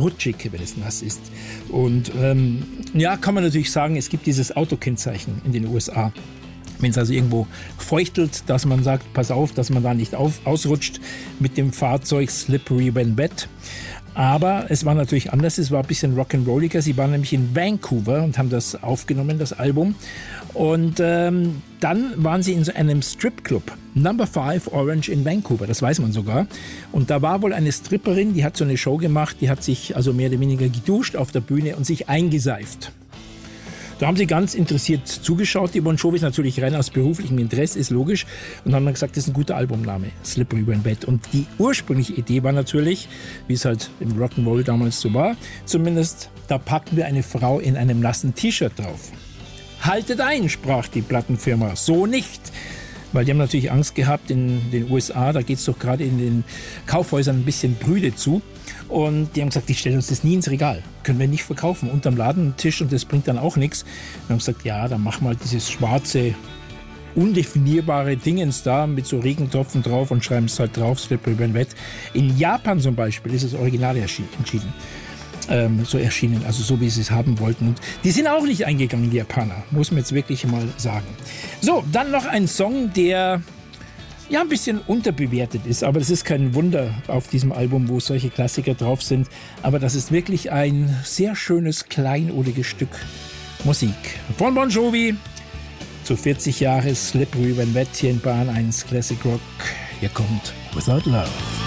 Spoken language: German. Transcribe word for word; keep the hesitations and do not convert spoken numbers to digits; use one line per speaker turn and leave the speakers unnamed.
rutschig, wenn es nass ist. Und ähm, ja, kann man natürlich sagen, es gibt dieses Autokennzeichen in den U S A. Wenn es also irgendwo feuchtelt, dass man sagt, pass auf, dass man da nicht auf, ausrutscht mit dem Fahrzeug, slippery when wet. Aber es war natürlich anders, es war ein bisschen rock'n'rolliger. Sie waren nämlich in Vancouver und haben das aufgenommen, das Album. Und ähm, dann waren sie in so einem Stripclub, Number Five Orange in Vancouver, das weiß man sogar. Und da war wohl eine Stripperin, die hat so eine Show gemacht, die hat sich also mehr oder weniger geduscht auf der Bühne und sich eingeseift. Da haben sie ganz interessiert zugeschaut. Die Bon Jovis natürlich rein aus beruflichem Interesse, ist logisch. Und haben dann gesagt, das ist ein guter Albumname, Slippery When Wet. Und die ursprüngliche Idee war natürlich, wie es halt im Rock'n'Roll damals so war, zumindest, da packen wir eine Frau in einem nassen T-Shirt drauf. Haltet ein, sprach die Plattenfirma, so nicht. Weil die haben natürlich Angst gehabt in den U S A, da geht es doch gerade in den Kaufhäusern ein bisschen prüde zu. Und die haben gesagt, die stellen uns das nie ins Regal. Können wir nicht verkaufen. Unterm Ladentisch und das bringt dann auch nichts. Wir haben gesagt, ja, dann machen wir halt dieses schwarze, undefinierbare Dingens da mit so Regentropfen drauf und schreiben es halt drauf, Slippery When Wet. In Japan zum Beispiel ist das Original entschieden. Ähm, so erschienen, also so wie sie es haben wollten. Und die sind auch nicht eingegangen, die Japaner, muss man jetzt wirklich mal sagen. So, dann noch ein Song, der ja ein bisschen unterbewertet ist, aber das ist kein Wunder auf diesem Album, wo solche Klassiker drauf sind. Aber das ist wirklich ein sehr schönes, kleinodiges Stück Musik. Von Bon Jovi zu vierzig Jahre Slippery When Wet hier in Bahn eins Classic Rock. Hier kommt Without Love.